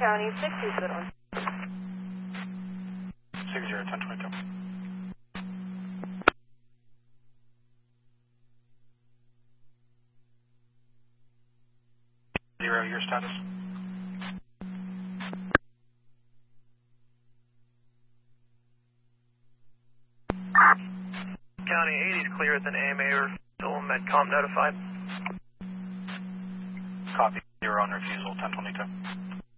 County 60, 60-1022. 0, your status. County 80 is clear with an AMA or still Medcom notified. Copy, 0 on refusal, 1022.